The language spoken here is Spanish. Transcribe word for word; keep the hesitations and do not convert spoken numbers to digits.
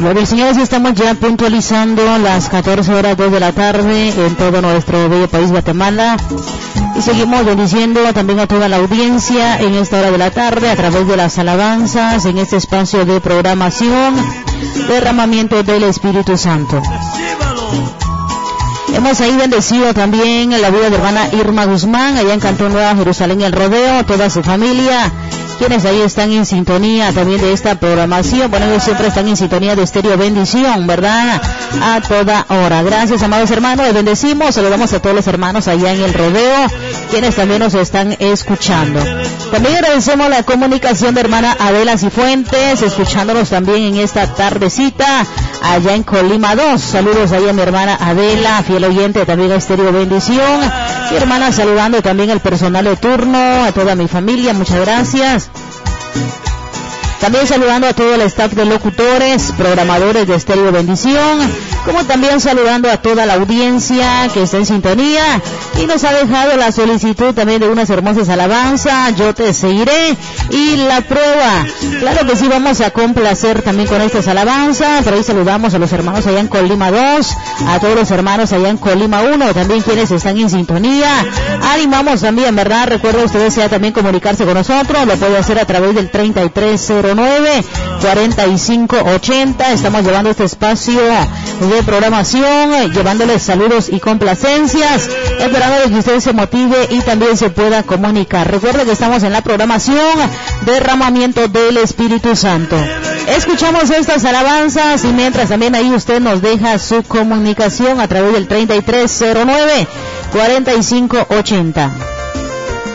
Gloria al Señor, si estamos ya puntualizando las catorce horas dos de la tarde en todo nuestro bello país Guatemala. Y seguimos bendiciendo también a toda la audiencia en esta hora de la tarde a través de las alabanzas en este espacio de programación, derramamiento del Espíritu Santo. Hemos ahí bendecido también la vida de hermana Irma Guzmán, allá en Cantón Nueva Jerusalén, El Rodeo, toda su familia, quienes ahí están en sintonía también de esta programación. Bueno, ellos siempre están en sintonía de Estéreo Bendición, ¿verdad? A toda hora. Gracias, amados hermanos, les bendecimos, saludamos a todos los hermanos allá en El Rodeo, quienes también nos están escuchando. También agradecemos la comunicación de hermana Adela Cifuentes, escuchándonos también en esta tardecita, allá en Colima dos. Saludos ahí a mi hermana Adela, fiel oyente también a Estéreo Bendición. Mi hermana saludando también al personal de turno, a toda mi familia, muchas gracias. También saludando a todo el staff de locutores, programadores de Estéreo Bendición, como también saludando a toda la audiencia que está en sintonía y nos ha dejado la solicitud también de unas hermosas alabanzas, Yo te seguiré y La prueba. Claro que sí, vamos a complacer también con estas alabanzas. Por ahí saludamos a los hermanos allá en Colima dos, a todos los hermanos allá en Colima uno, también quienes están en sintonía. Animamos también, ¿verdad? Recuerda, usted desea también comunicarse con nosotros, lo puede hacer a través del treinta y tres cero nueve, cuarenta y cinco ochenta. Estamos llevando este espacio de programación, llevándoles saludos y complacencias, esperando que usted se motive y también se pueda comunicar. Recuerde que estamos en la programación Derramamiento del Espíritu Santo. Escuchamos estas alabanzas y mientras también ahí usted nos deja su comunicación a través del treinta y tres cero nueve, cuarenta y cinco ochenta.